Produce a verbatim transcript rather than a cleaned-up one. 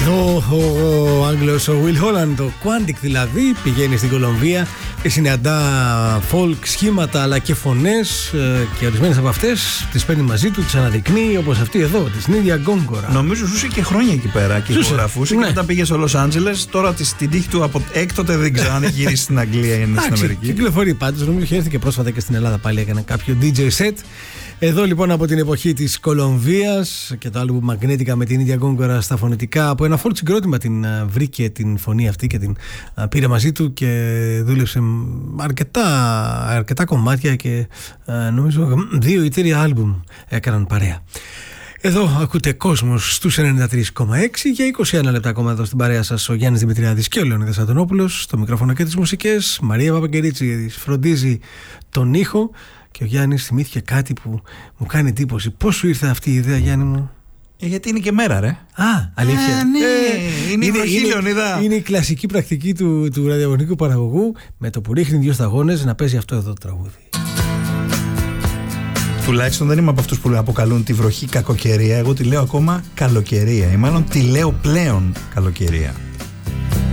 Εδώ ο Άγγλος, ο Will Holland, το Quantic δηλαδή, πηγαίνει στην Κολομβία και συναντά folk σχήματα αλλά και φωνές, και ορισμένες από αυτές τις παίρνει μαζί του, τις αναδεικνύει, όπως αυτή εδώ, τη Νίδια Γκόγκορα. Νομίζω ζούσε και χρόνια εκεί πέρα και ηχογραφούσε, ναι. Και μετά πήγε στο Λος Άντζελες. Τώρα την τύχη του από έκτοτε δεν ξέρω αν έχει γυρίσει στην Αγγλία ή είναι στην Αμερική. Κυκλοφορεί πάντως, νομίζω είχε έρθει και πρόσφατα και στην Ελλάδα πάλι, έκανε κάποιο ντι τζέι set. Εδώ λοιπόν από την εποχή της Κολομβίας και το άλμπουμ Μαγνέτικα με την ίδια Γκόγκορα στα φωνητικά. Από ένα folk συγκρότημα την βρήκε την φωνή αυτή και την πήρε μαζί του και δούλεψε αρκετά, αρκετά κομμάτια και νομίζω δύο ή τρία άλμπουμ έκαναν παρέα. Εδώ ακούτε Κόσμος στους ενενήντα τρία κόμμα έξι για είκοσι ένα λεπτά ακόμα εδώ στην παρέα σας ο Γιάννης Δημητριάδης και ο Λεωνίδας Αντωνόπουλος. Στο μικρόφωνο και τις μουσικές Μαρία Παπαγκερίτσι φροντίζει τον ήχο. Και ο Γιάννης θυμήθηκε κάτι που μου κάνει εντύπωση. Πώς σου ήρθε αυτή η ιδέα, Γιάννη μου? Ε, γιατί είναι και μέρα, ρε. Α, αλήθεια. Α, ναι. ε, είναι, είναι, η είναι, είναι η κλασική πρακτική του, του ραδιοφωνικού παραγωγού, με το που ρίχνει δύο σταγόνες, να παίζει αυτό εδώ το τραγούδι. Τουλάχιστον δεν είμαι από αυτούς που αποκαλούν τη βροχή κακοκαιρία. Εγώ τη λέω ακόμα καλοκαιρία, ή μάλλον τη λέω πλέον καλοκαιρία.